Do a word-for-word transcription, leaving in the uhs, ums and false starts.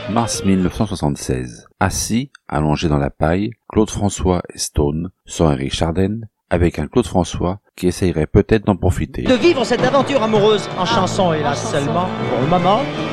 mars mille neuf cent soixante-seize. Assis, allongés dans la paille, Claude François et Stone, sans Eric Chardin, avec un Claude François qui essayerait peut-être d'en profiter. De vivre cette aventure amoureuse en chanson, hélas seulement, pour le moment,